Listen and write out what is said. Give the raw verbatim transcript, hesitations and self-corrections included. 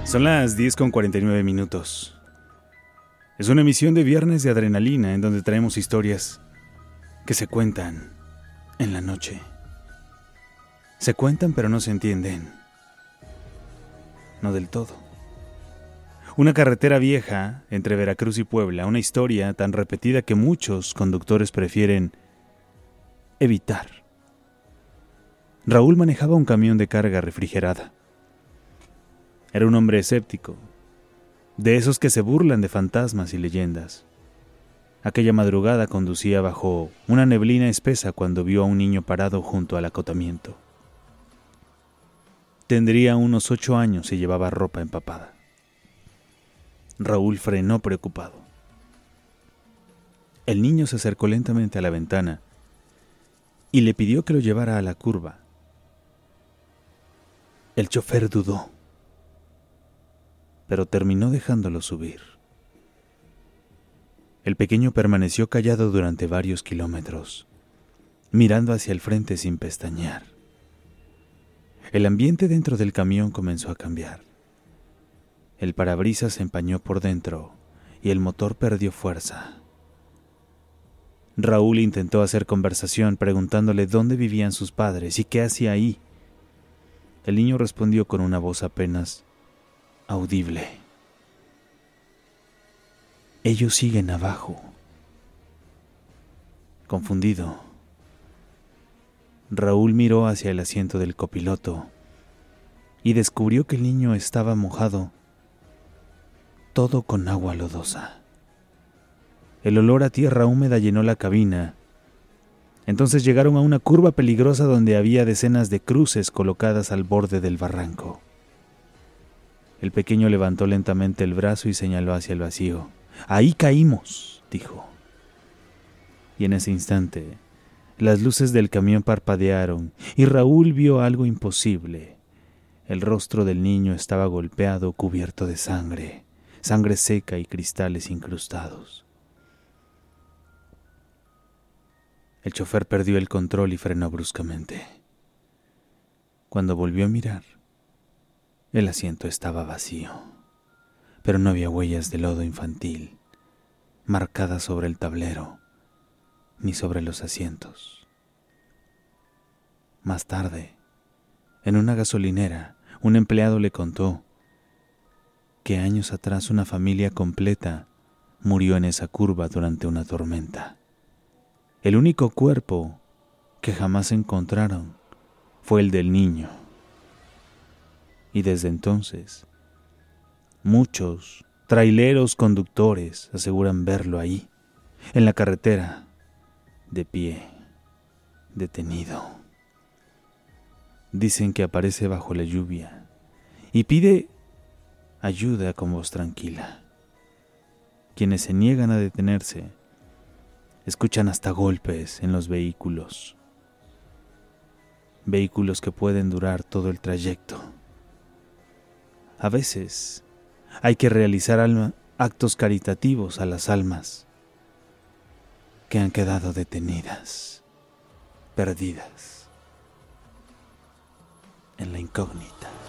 Son las diez con cuarenta y nueve minutos. Es una emisión de Viernes de Adrenalina en donde traemos historias que se cuentan en la noche. Se cuentan pero no se entienden. No del todo. Una carretera vieja entre Veracruz y Puebla, una historia tan repetida que muchos conductores prefieren evitar. Raúl manejaba un camión de carga refrigerada. Era un hombre escéptico, de esos que se burlan de fantasmas y leyendas. Aquella madrugada conducía bajo una neblina espesa cuando vio a un niño parado junto al acotamiento. Tendría unos ocho años y llevaba ropa empapada. Raúl frenó preocupado. El niño se acercó lentamente a la ventana y le pidió que lo llevara a la curva. El chofer dudó, pero terminó dejándolo subir. El pequeño permaneció callado durante varios kilómetros, mirando hacia el frente sin pestañear. El ambiente dentro del camión comenzó a cambiar. El parabrisas se empañó por dentro y el motor perdió fuerza. Raúl intentó hacer conversación preguntándole dónde vivían sus padres y qué hacía ahí. El niño respondió con una voz apenas audible. Ellos siguen abajo. Confundido, Raúl miró hacia el asiento del copiloto y descubrió que el niño estaba mojado, todo con agua lodosa. El olor a tierra húmeda llenó la cabina. Entonces llegaron a una curva peligrosa donde había decenas de cruces colocadas al borde del barranco. El pequeño levantó lentamente el brazo y señaló hacia el vacío. «Ahí caímos», dijo. Y en ese instante, las luces del camión parpadearon y Raúl vio algo imposible. El rostro del niño estaba golpeado, cubierto de sangre, sangre seca y cristales incrustados. El chofer perdió el control y frenó bruscamente. Cuando volvió a mirar, el asiento estaba vacío, pero no había huellas de lodo infantil marcadas sobre el tablero ni sobre los asientos. Más tarde, en una gasolinera, un empleado le contó que años atrás una familia completa murió en esa curva durante una tormenta. El único cuerpo que jamás encontraron fue el del niño. Y desde entonces, muchos traileros conductores aseguran verlo ahí, en la carretera, de pie, detenido. Dicen que aparece bajo la lluvia y pide ayuda con voz tranquila. Quienes se niegan a detenerse escuchan hasta golpes en los vehículos. Vehículos que pueden durar todo el trayecto. A veces hay que realizar alma, actos caritativos a las almas que han quedado detenidas, perdidas en la incógnita.